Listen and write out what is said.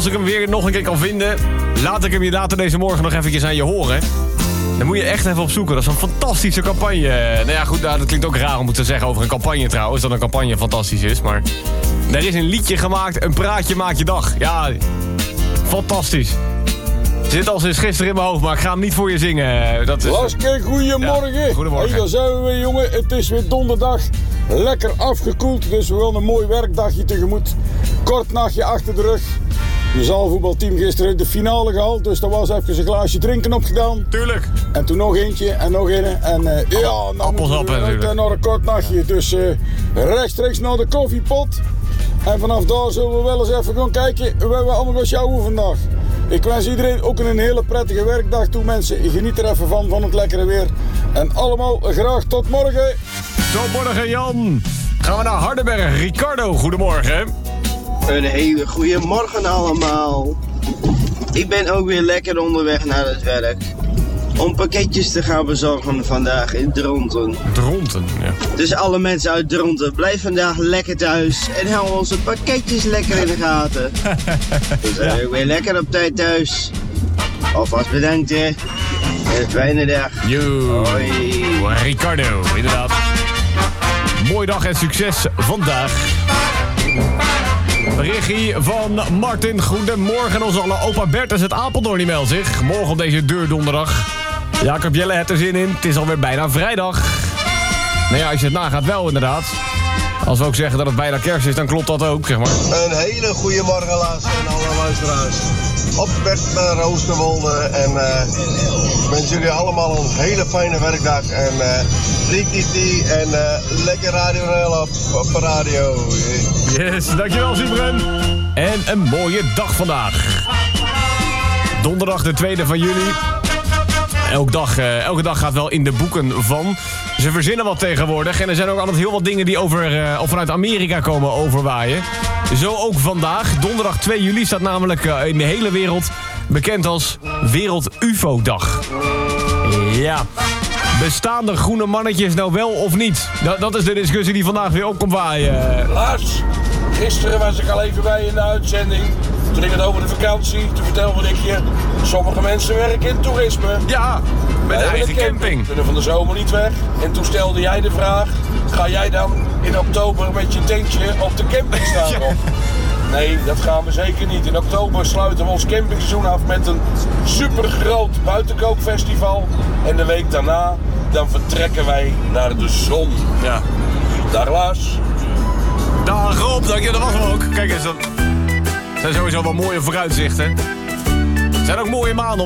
Als ik hem weer nog een keer kan vinden, laat ik hem je later deze morgen nog eventjes aan je horen. Dan moet je echt even opzoeken. Dat is een fantastische campagne. Nou ja, goed, dat klinkt ook raar om te zeggen over een campagne trouwens. Dat een campagne fantastisch is, maar... Er is een liedje gemaakt, een praatje maakt je dag. Ja, fantastisch. Zit al sinds gisteren in mijn hoofd, maar ik ga hem niet voor je zingen. Dat is... Laske, goeiemorgen. Ja, goedemorgen. Hey, daar zijn we weer, jongen. Het is weer donderdag. Lekker afgekoeld, dus we gaan een mooi werkdagje tegemoet. Kort nachtje achter de rug. Mijn zaalvoetbalteam gisteren de finale gehaald, dus daar was even een glaasje drinken opgedaan. Tuurlijk. En toen nog eentje en nog een. En nou appelsappen natuurlijk. Naar een kort nachtje. Dus rechtstreeks naar de koffiepot. En vanaf daar zullen we wel eens even gaan kijken waar we allemaal gaan sjouwen vandaag. Ik wens iedereen ook een hele prettige werkdag toe, mensen. Geniet er even van het lekkere weer. En allemaal graag tot morgen. Tot morgen, Jan. Gaan we naar Hardenberg. Ricardo, goedemorgen. Een hele goede morgen allemaal. Ik ben ook weer lekker onderweg naar het werk. Om pakketjes te gaan bezorgen vandaag in Dronten. Dronten, ja. Dus alle mensen uit Dronten, blijf vandaag lekker thuis. En hou onze pakketjes lekker in de gaten. We zijn ook weer lekker op tijd thuis. Alvast bedankt hè. En een fijne dag. Yo. Hoi. Ricardo, inderdaad. Mooie dag en succes vandaag. Berichtje van Martin. Goedemorgen, onze alle opa Bert is het Apeldoorn, die meldt zich. Morgen op deze deurdonderdag. Jacob Jelle heeft er zin in. Het is alweer bijna vrijdag. Nou ja, als je het nagaat wel inderdaad. Als we ook zeggen dat het bijna kerst is, dan klopt dat ook, zeg maar. Een hele goede morgen, Lars en alle luisteraars. Op Bert Roosterwolde en ik wens jullie allemaal een hele fijne werkdag. En rikiti en lekker Radio NL op de radio. Yes, dankjewel Siebren. En een mooie dag vandaag. Donderdag de 2e van juli. Elke dag gaat wel in de boeken van. Ze verzinnen wat tegenwoordig. En er zijn ook altijd heel wat dingen die of vanuit Amerika komen overwaaien. Zo ook vandaag. Donderdag 2 juli staat namelijk in de hele wereld bekend als Wereld UFO-dag. Ja. Bestaan de groene mannetjes nou wel of niet? Dat is de discussie die vandaag weer op komt waaien. Lars, gisteren was ik al even bij in de uitzending. Toen ging het over de vakantie. Toen vertelde ik je, sommige mensen werken in toerisme. Ja, met de eigen camping. Kunnen van de zomer niet weg. En toen stelde jij de vraag, ga jij dan in oktober met je tentje op de camping staan? Ja. Nee, dat gaan we zeker niet. In oktober sluiten we ons campingseizoen af met een supergroot buitenkookfestival. En de week daarna, dan vertrekken wij naar de zon. Ja. Dag Lars. Dag Rob, dank je, dat was hem ook. Kijk eens, dat zijn sowieso wel mooie vooruitzichten. Het zijn ook mooie maanden.